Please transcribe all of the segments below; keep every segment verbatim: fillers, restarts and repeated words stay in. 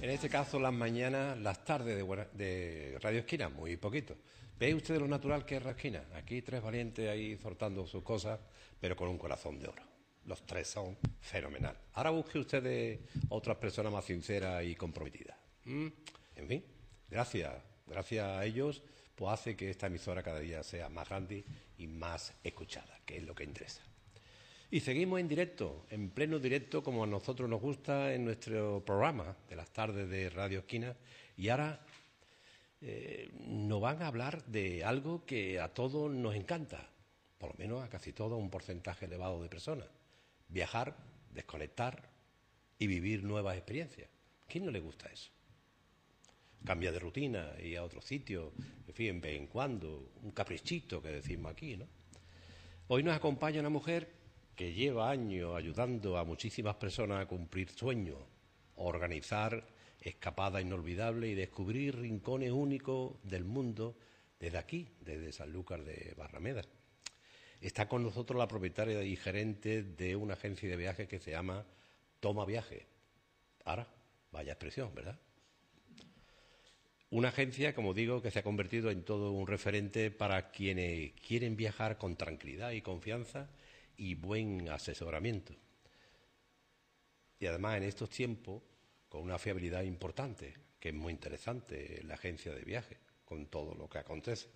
En este caso, las mañanas, las tardes de, buena, de Radio Esquina, muy poquito. ¿Ve usted lo natural que es Radio Esquina? Aquí tres valientes ahí soltando sus cosas, pero con un corazón de oro. Los tres son fenomenal. Ahora busque usted de otras personas más sinceras y comprometidas. ¿Mm? En fin, gracias. Gracias a ellos, pues hace que esta emisora cada día sea más grande y más escuchada, que es lo que interesa. Y seguimos en directo, en pleno directo, como a nosotros nos gusta en nuestro programa de las tardes de Radio Esquina. Y ahora eh, nos van a hablar de algo que a todos nos encanta, por lo menos a casi todo un porcentaje elevado de personas. Viajar, desconectar y vivir nuevas experiencias. ¿A quién no le gusta eso? Cambiar de rutina, ir a otro sitio, en fin, en vez en cuando, un caprichito que decimos aquí, ¿no? Hoy nos acompaña una mujer que lleva años ayudando a muchísimas personas a cumplir sueños, a organizar escapadas inolvidables y descubrir rincones únicos del mundo desde aquí, desde Sanlúcar de Barrameda. Está con nosotros la propietaria y gerente de una agencia de viajes que se llama Toma Viaje. Ahora, vaya expresión, ¿verdad? Una agencia, como digo, que se ha convertido en todo un referente para quienes quieren viajar con tranquilidad y confianza y buen asesoramiento. Y además en estos tiempos, con una fiabilidad importante, que es muy interesante la agencia de viajes, con todo lo que acontece.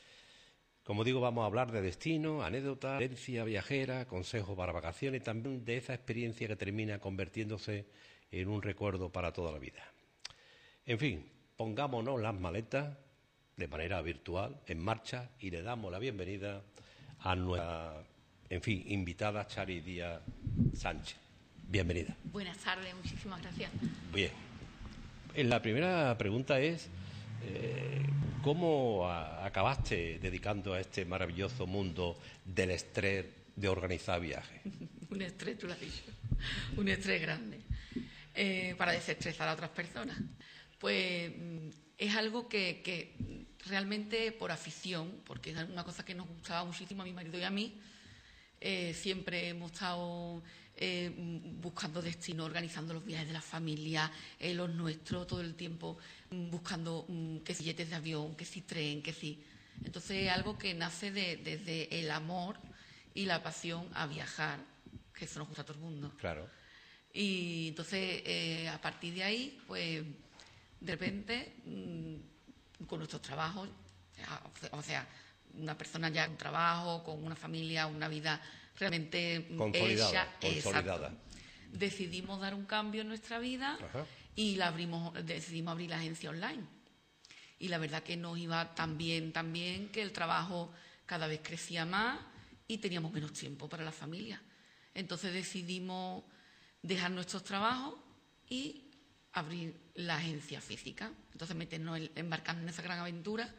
Como digo, vamos a hablar de destino, anécdotas, herencia viajera, consejos para vacaciones y también de esa experiencia que termina convirtiéndose en un recuerdo para toda la vida. En fin, pongámonos las maletas de manera virtual, en marcha, y le damos la bienvenida a nuestra, en fin, invitada Chari Díaz Sánchez. Bienvenida. Buenas tardes, muchísimas gracias. Bien. La primera pregunta es, eh, ¿cómo a, acabaste dedicando a este maravilloso mundo del estrés de organizar viajes? Un estrés, tú lo has dicho, un estrés grande, eh, para desestresar a otras personas. Pues es algo que, que realmente por afición, porque es una cosa que nos gustaba muchísimo a mi marido y a mí, eh, siempre hemos estado eh, buscando destino, organizando los viajes de la familia, eh, los nuestros, todo el tiempo buscando um, que si billetes de avión, que si tren, que si... Entonces es algo que nace de, desde el amor y la pasión a viajar, que eso nos gusta a todo el mundo. Claro. Y entonces eh, a partir de ahí, pues... De repente, con nuestros trabajos, o sea, una persona ya con trabajo, con una familia, una vida realmente consolidada, hecha, consolidada. Exacto. Decidimos dar un cambio en nuestra vida. Ajá. Y la abrimos, decidimos abrir la agencia online. Y la verdad que nos iba tan bien, tan bien, que el trabajo cada vez crecía más y teníamos menos tiempo para la familia. Entonces decidimos dejar nuestros trabajos y abrir la agencia física. Entonces meternos, embarcando en esa gran aventura,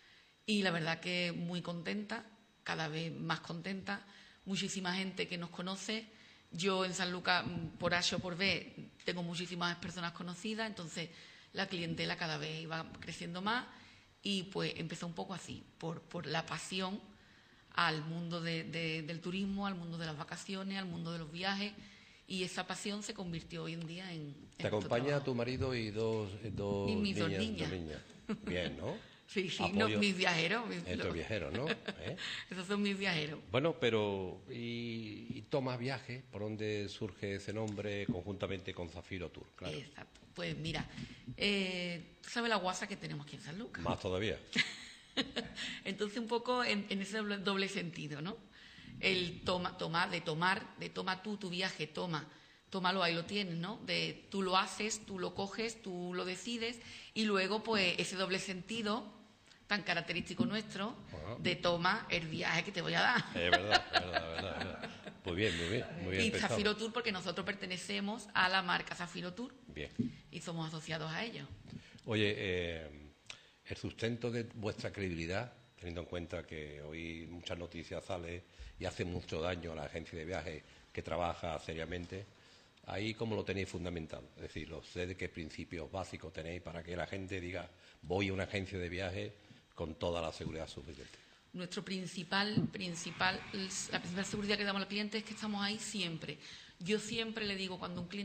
y la verdad que muy contenta, cada vez más contenta, muchísima gente que nos conoce. Yo en Sanlúcar, por H o por B, tengo muchísimas personas conocidas, entonces la clientela cada vez iba creciendo más, y pues empezó un poco así, por, por la pasión al mundo de, de, del turismo, al mundo de las vacaciones, al mundo de los viajes. Y esa pasión se convirtió hoy en día en... en ¿Te acompaña tu marido y dos, dos y mis niñas? Dos niñas. Dos niñas. Bien, ¿no? Sí, sí, no, mis viajeros. Mis, Estos viajeros, ¿no? ¿Eh? Esos son mis viajeros. Bueno, pero... ¿Y, y Toma Viaje? ¿Por dónde surge ese nombre conjuntamente con Zafiro Tour? Claro. Exacto. Pues mira, eh, tú sabes la guasa que tenemos aquí en Sanlúcar. Más todavía. Entonces un poco en, en ese doble, doble sentido, ¿no? El toma, tomar, de tomar, de toma tú tu viaje, toma, tómalo, ahí lo tienes, ¿no? De tú lo haces, tú lo coges, tú lo decides, y luego pues ese doble sentido tan característico nuestro, ajá, de toma el viaje que te voy a dar. Es verdad, es verdad, es verdad, es verdad. Muy bien, muy bien, muy bien. Y pensado. Zafiro Tour, porque nosotros pertenecemos a la marca Zafiro Tour. Bien. Y somos asociados a ellos. Oye, eh, el sustento de vuestra credibilidad, teniendo en cuenta que hoy muchas noticias salen y hace mucho daño a la agencia de viajes que trabaja seriamente, ahí cómo lo tenéis fundamentado. Es decir, lo sé de qué principios básicos tenéis para que la gente diga voy a una agencia de viajes con toda la seguridad suficiente. Nuestro principal, principal, la principal seguridad que damos al cliente es que estamos ahí siempre. Yo siempre le digo, cuando un cliente